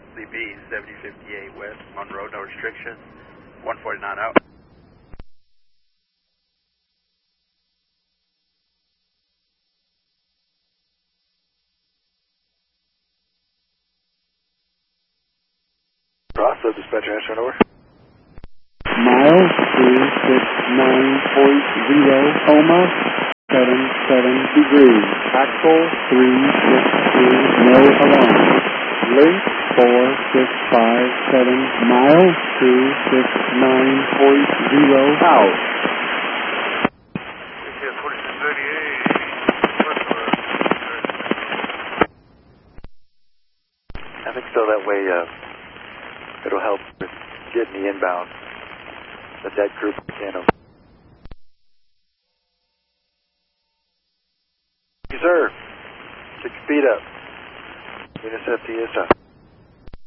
CB 7058 West Monroe, no restriction. 149 out. Rosso, dispatcher, answer over. Miles 269.0, coma, 77 degrees. Axle 362, no alarm. Link 4657, miles 269.0, out. I think so, that way it'll help with getting the inbound. That group can. Yes, sir. 6 speed up. UNICEF TSI.